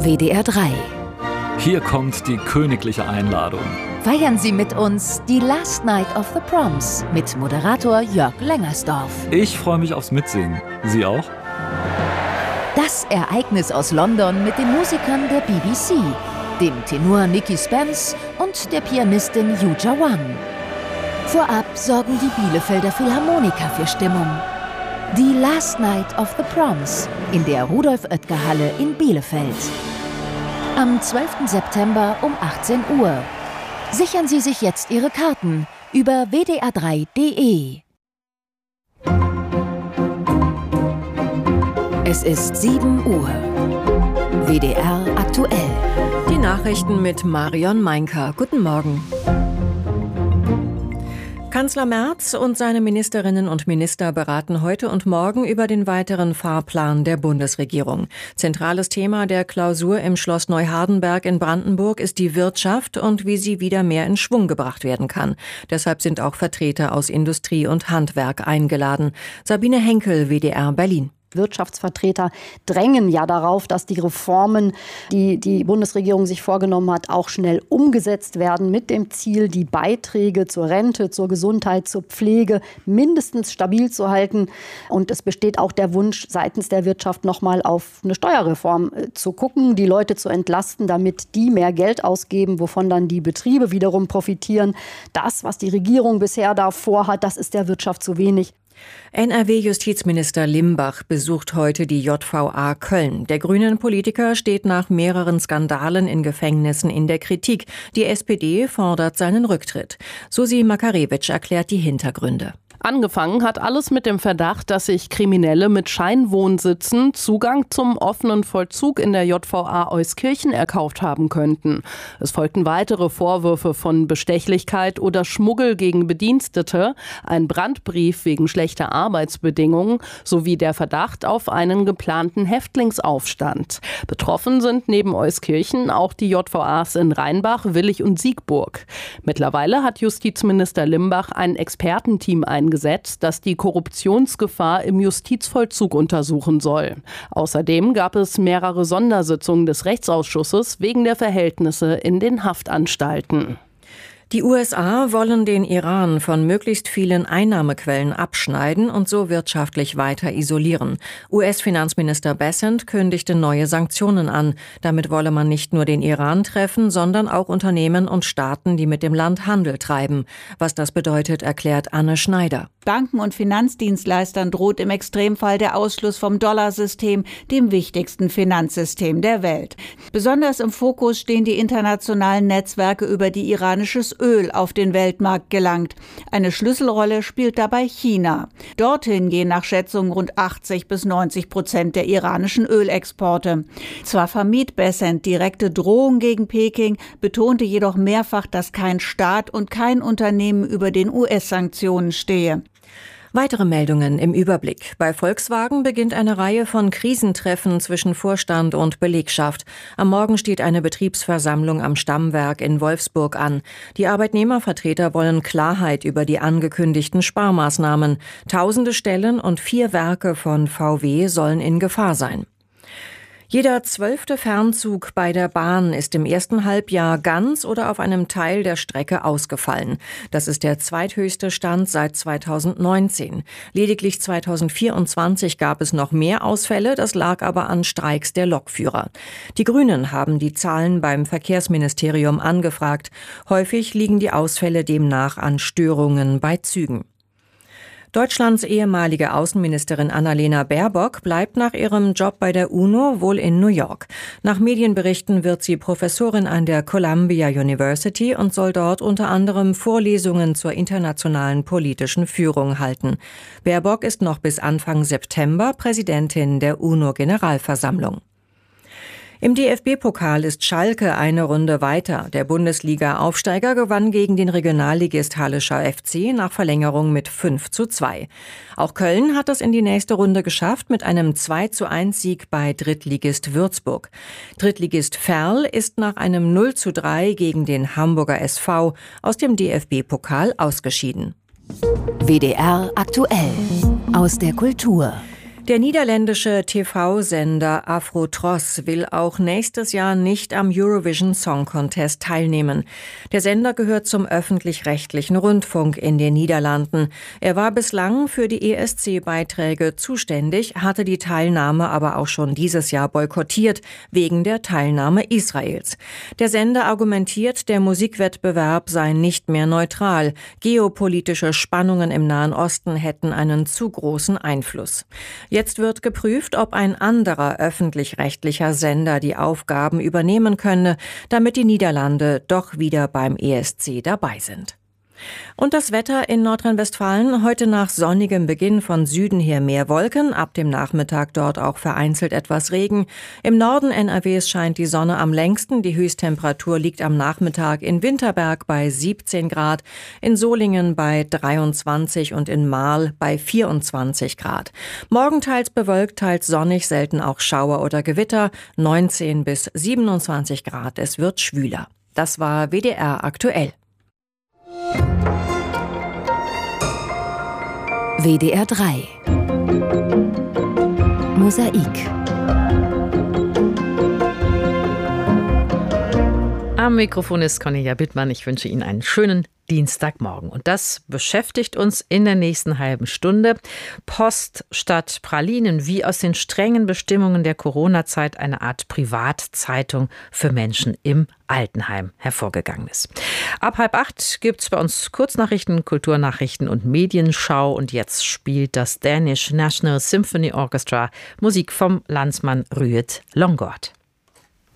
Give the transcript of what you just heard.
WDR 3. Hier kommt die königliche Einladung. Feiern Sie mit uns die Last Night of the Proms mit Moderator Jörg Lengersdorf. Ich freue mich aufs Mitsingen. Sie auch? Das Ereignis aus London mit den Musikern der BBC, dem Tenor Nicky Spence und der Pianistin Yuja Wang. Vorab sorgen die Bielefelder Philharmoniker für Stimmung. Die Last Night of the Proms in der Rudolf-Oetker-Halle in Bielefeld. Am 12. September um 18 Uhr. Sichern Sie sich jetzt Ihre Karten über wdr3.de. Es ist 7 Uhr. WDR aktuell. Die Nachrichten mit Marion Meinker. Guten Morgen. Kanzler Merz und seine Ministerinnen und Minister beraten heute und morgen über den weiteren Fahrplan der Bundesregierung. Zentrales Thema der Klausur im Schloss Neuhardenberg in Brandenburg ist die Wirtschaft und wie sie wieder mehr in Schwung gebracht werden kann. Deshalb sind auch Vertreter aus Industrie und Handwerk eingeladen. Sabine Henkel, WDR Berlin. Wirtschaftsvertreter drängen ja darauf, dass die Reformen, die die Bundesregierung sich vorgenommen hat, auch schnell umgesetzt werden, mit dem Ziel, die Beiträge zur Rente, zur Gesundheit, zur Pflege mindestens stabil zu halten. Und es besteht auch der Wunsch seitens der Wirtschaft, nochmal auf eine Steuerreform zu gucken, die Leute zu entlasten, damit die mehr Geld ausgeben, wovon dann die Betriebe wiederum profitieren. Das, was die Regierung bisher da vorhat, das ist der Wirtschaft zu wenig. NRW-Justizminister Limbach besucht heute die JVA Köln. Der grünen Politiker steht nach mehreren Skandalen in Gefängnissen in der Kritik. Die SPD fordert seinen Rücktritt. Susi Makarewitsch erklärt die Hintergründe. Angefangen hat alles mit dem Verdacht, dass sich Kriminelle mit Scheinwohnsitzen Zugang zum offenen Vollzug in der JVA Euskirchen erkauft haben könnten. Es folgten weitere Vorwürfe von Bestechlichkeit oder Schmuggel gegen Bedienstete, ein Brandbrief wegen schlechter Arbeitsbedingungen sowie der Verdacht auf einen geplanten Häftlingsaufstand. Betroffen sind neben Euskirchen auch die JVAs in Rheinbach, Willich und Siegburg. Mittlerweile hat Justizminister Limbach ein Expertenteam eingesetzt, das die Korruptionsgefahr im Justizvollzug untersuchen soll. Außerdem gab es mehrere Sondersitzungen des Rechtsausschusses wegen der Verhältnisse in den Haftanstalten. Die USA wollen den Iran von möglichst vielen Einnahmequellen abschneiden und so wirtschaftlich weiter isolieren. US-Finanzminister Bessent kündigte neue Sanktionen an. Damit wolle man nicht nur den Iran treffen, sondern auch Unternehmen und Staaten, die mit dem Land Handel treiben. Was das bedeutet, erklärt Anne Schneider. Banken und Finanzdienstleistern droht im Extremfall der Ausschluss vom Dollarsystem, dem wichtigsten Finanzsystem der Welt. Besonders im Fokus stehen die internationalen Netzwerke, über die iranisches Öl auf den Weltmarkt gelangt. Eine Schlüsselrolle spielt dabei China. Dorthin gehen nach Schätzungen rund 80-90% der iranischen Ölexporte. Zwar vermied Bessent direkte Drohungen gegen Peking, betonte jedoch mehrfach, dass kein Staat und kein Unternehmen über den US-Sanktionen stehe. Weitere Meldungen im Überblick. Bei Volkswagen beginnt eine Reihe von Krisentreffen zwischen Vorstand und Belegschaft. Am Morgen steht eine Betriebsversammlung am Stammwerk in Wolfsburg an. Die Arbeitnehmervertreter wollen Klarheit über die angekündigten Sparmaßnahmen. Tausende Stellen und 4 Werke von VW sollen in Gefahr sein. Jeder 12. Fernzug bei der Bahn ist im ersten Halbjahr ganz oder auf einem Teil der Strecke ausgefallen. Das ist der zweithöchste Stand seit 2019. Lediglich 2024 gab es noch mehr Ausfälle, das lag aber an Streiks der Lokführer. Die Grünen haben die Zahlen beim Verkehrsministerium angefragt. Häufig liegen die Ausfälle demnach an Störungen bei Zügen. Deutschlands ehemalige Außenministerin Annalena Baerbock bleibt nach ihrem Job bei der UNO wohl in New York. Nach Medienberichten wird sie Professorin an der Columbia University und soll dort unter anderem Vorlesungen zur internationalen politischen Führung halten. Baerbock ist noch bis Anfang September Präsidentin der UNO-Generalversammlung. Im DFB-Pokal ist Schalke eine Runde weiter. Der Bundesliga-Aufsteiger gewann gegen den Regionalligist Hallischer FC nach Verlängerung mit 5:2. Auch Köln hat es in die nächste Runde geschafft mit einem 2:1-Sieg bei Drittligist Würzburg. Drittligist Verl ist nach einem 0:3 gegen den Hamburger SV aus dem DFB-Pokal ausgeschieden. WDR aktuell aus der Kultur. Der niederländische TV-Sender Afro-Tros will auch nächstes Jahr nicht am Eurovision Song Contest teilnehmen. Der Sender gehört zum öffentlich-rechtlichen Rundfunk in den Niederlanden. Er war bislang für die ESC-Beiträge zuständig, hatte die Teilnahme aber auch schon dieses Jahr boykottiert, wegen der Teilnahme Israels. Der Sender argumentiert, der Musikwettbewerb sei nicht mehr neutral. Geopolitische Spannungen im Nahen Osten hätten einen zu großen Einfluss. Jetzt wird geprüft, ob ein anderer öffentlich-rechtlicher Sender die Aufgaben übernehmen könne, damit die Niederlande doch wieder beim ESC dabei sind. Und das Wetter in Nordrhein-Westfalen heute nach sonnigem Beginn von Süden her mehr Wolken, ab dem Nachmittag dort auch vereinzelt etwas Regen. Im Norden NRWs scheint die Sonne am längsten, die Höchsttemperatur liegt am Nachmittag in Winterberg bei 17 Grad, in Solingen bei 23 und in Marl bei 24 Grad. Morgen teils bewölkt, teils sonnig, selten auch Schauer oder Gewitter, 19 bis 27 Grad, es wird schwüler. Das war WDR aktuell. WDR 3 Mosaik. Am Mikrofon ist Cornelia Bittmann. Ich wünsche Ihnen einen schönen Dienstagmorgen. Und das beschäftigt uns in der nächsten halben Stunde. Post statt Pralinen, wie aus den strengen Bestimmungen der Corona-Zeit eine Art Privatzeitung für Menschen im Altenheim hervorgegangen ist. Ab 7:30 gibt es bei uns Kurznachrichten, Kulturnachrichten und Medienschau. Und jetzt spielt das Danish National Symphony Orchestra Musik vom Landsmann Ruud Longgaard.